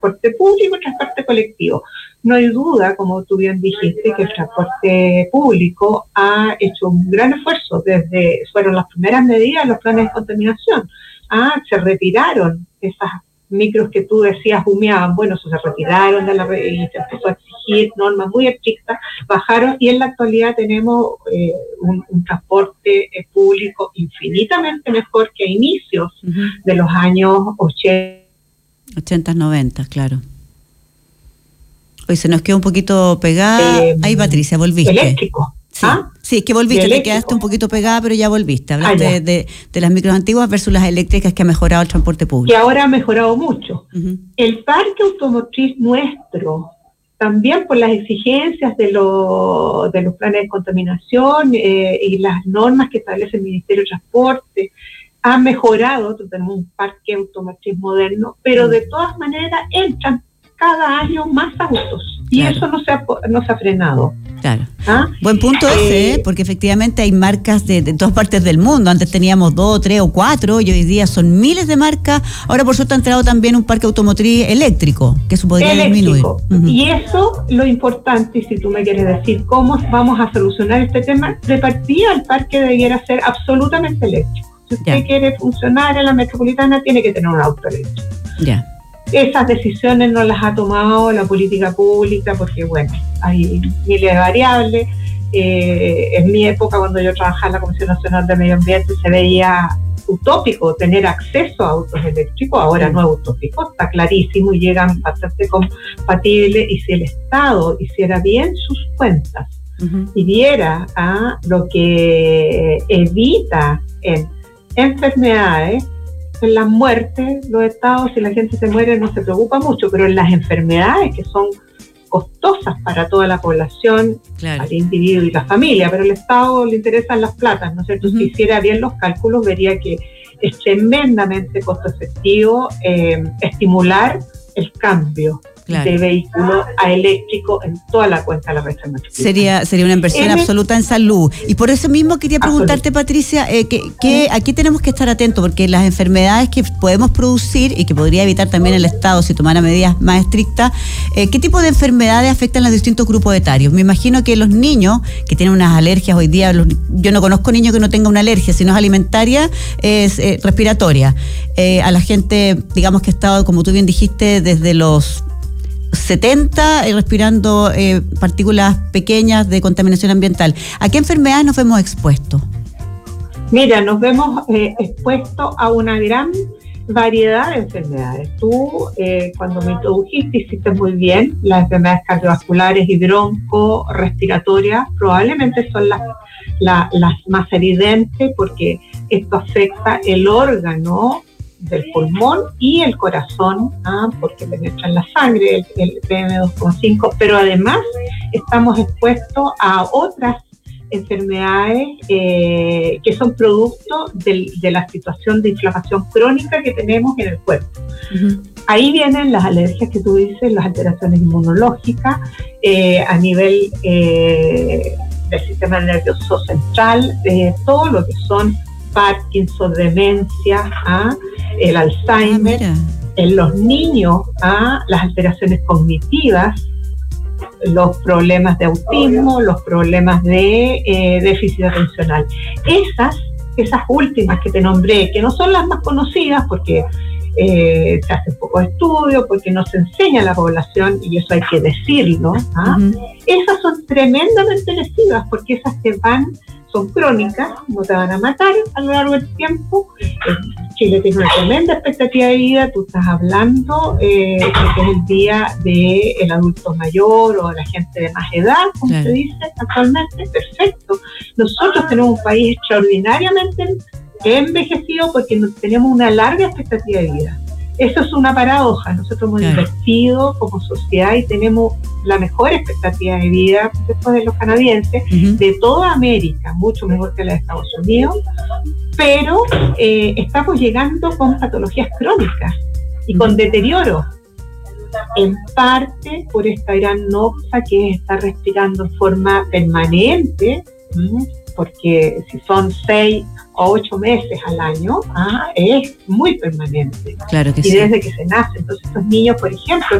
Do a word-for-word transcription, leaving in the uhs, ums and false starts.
transporte público y transporte colectivo. No hay duda, como tú bien dijiste, que el transporte público ha hecho un gran esfuerzo. Desde fueron las primeras medidas, los planes de contaminación. Ah, se retiraron esas micros que tú decías humeaban. Bueno, eso se retiraron de la red y se empezó a exigir normas muy estrictas, bajaron y en la actualidad tenemos eh, un, un transporte eh, público infinitamente mejor que a inicios uh-huh. de los años ochenta. ochenta, noventa, claro. Hoy se nos quedó un poquito pegada. Eh, Ahí, Patricia, volviste. Eléctrico. Sí, ¿Ah? sí, es que volviste, te quedaste un poquito pegada, pero ya volviste. Hablaste ah, ya. de, de las micros antiguas versus las eléctricas que ha mejorado el transporte público. Que ahora ha mejorado mucho. Uh-huh. El parque automotriz nuestro, también por las exigencias de, lo, de los planes de contaminación eh, y las normas que establece el Ministerio de Transporte, ha mejorado. Tenemos un parque automotriz moderno, pero uh-huh. de todas maneras entran cada año más autos. Y claro. eso no se ha, no se ha frenado. Claro. ¿Ah? Buen punto ese, ¿eh? Porque efectivamente hay marcas de, de todas partes del mundo. Antes teníamos dos, tres o cuatro, y hoy día son miles de marcas. Ahora, por suerte, ha entrado también un parque automotriz eléctrico, que eso podría eléctrico. disminuir. Uh-huh. Y eso, lo importante, y si tú me quieres decir cómo vamos a solucionar este tema, de partida el parque debiera ser absolutamente eléctrico. Si usted ya. quiere funcionar en la metropolitana, tiene que tener un auto eléctrico. Ya. Esas decisiones no las ha tomado la política pública porque, bueno, hay miles de variables. Eh, en mi época, cuando yo trabajaba en la Comisión Nacional de Medio Ambiente, se veía utópico tener acceso a autos eléctricos. Ahora no es utópico, está clarísimo y llegan bastante compatibles. Y si el Estado hiciera bien sus cuentas uh-huh. y viera a lo que evita en enfermedades, en las muertes, los estados, si la gente se muere no se preocupa mucho, pero en las enfermedades que son costosas para toda la población, claro. al individuo y la familia, pero al Estado le interesan las platas, ¿no es cierto? Uh-huh. Si hiciera bien los cálculos, vería que es tremendamente costo efectivo eh, estimular el cambio claro. de vehículo a eléctrico en toda la cuenca de la región metropolitana. Sería, sería una inversión en absoluta en salud. Y por eso mismo quería preguntarte, absoluta. Patricia, eh, que, que aquí tenemos que estar atentos, porque las enfermedades que podemos producir y que podría evitar también el Estado si tomara medidas más estrictas, eh, ¿qué tipo de enfermedades afectan a los distintos grupos etarios? Me imagino que los niños que tienen unas alergias hoy día, los, yo no conozco niños que no tengan una alergia, si no es alimentaria, es eh, respiratoria. Eh, a la gente, digamos que ha estado, como tú bien dijiste, desde los setenta, eh, respirando eh, partículas pequeñas de contaminación ambiental. ¿A qué enfermedades nos vemos expuestos? Mira, nos vemos eh, expuestos a una gran variedad de enfermedades. Tú, eh, cuando me introdujiste, hiciste muy bien. Las enfermedades cardiovasculares y bronco-respiratorias probablemente son las, la, las más evidentes, porque esto afecta el órgano del pulmón y el corazón, ¿ah? porque penetra en la sangre el, el P M dos coma cinco, pero además estamos expuestos a otras enfermedades eh, que son producto del, de la situación de inflamación crónica que tenemos en el cuerpo. Uh-huh. Ahí vienen las alergias que tú dices, las alteraciones inmunológicas eh, a nivel eh, del sistema nervioso central, eh, todo lo que son Parkinson, demencia, ¿ah? el Alzheimer, ah, en los niños, ¿ah? las alteraciones cognitivas, los problemas de autismo, los problemas de eh, déficit atencional. Esas, esas últimas que te nombré, que no son las más conocidas porque eh, se hacen pocos estudios, porque no se enseña a la población, y eso hay que decirlo, ¿ah? Uh-huh. Esas son tremendamente lesivas porque esas te van... son crónicas, no te van a matar a lo largo del tiempo. Chile tiene una tremenda expectativa de vida. Tú estás hablando eh, de que es el día del adulto mayor o de la gente de más edad, como claro. se dice actualmente. Perfecto. Nosotros tenemos un país extraordinariamente envejecido porque tenemos una larga expectativa de vida. Eso es una paradoja. Nosotros hemos claro. invertido como sociedad y tenemos la mejor expectativa de vida después de los canadienses, uh-huh. de toda América, mucho mejor que la de Estados Unidos, pero eh, estamos llegando con patologías crónicas y uh-huh. con deterioro, en parte por esta gran noxa que está respirando en forma permanente, ¿sí? Porque si son seis o ocho meses al año, ah, es muy permanente. Claro que y sí. desde que se nace. Entonces estos niños, por ejemplo,